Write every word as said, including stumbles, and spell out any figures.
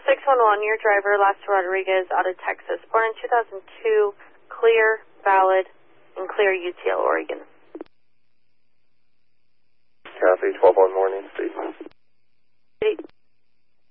six one one, your driver, Lester Rodriguez, out of Texas, born in two thousand two, clear, valid, in Clear, U T L, Oregon. Copy, twelve one morning, Steve.